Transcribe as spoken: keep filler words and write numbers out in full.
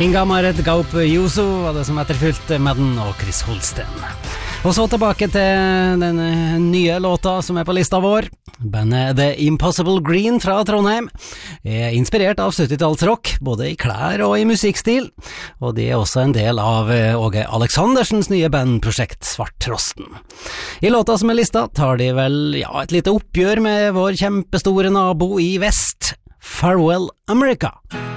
Inga Marit Gaup Juso var det som etterfylte Madden og Chris Holsten. Og så tilbake til den nye låta som er på lista vår. Bandet The Impossible Green fra Trondheim er inspirert av syttitalls-rock, både i klær og i musikkstil, og de er også en del av Åge Aleksandersens nye bandprosjekt Svarttrosten. I låta som er lista tar de vel ja, et lite oppgjør med vår kjempestore nabo i vest, Farewell America.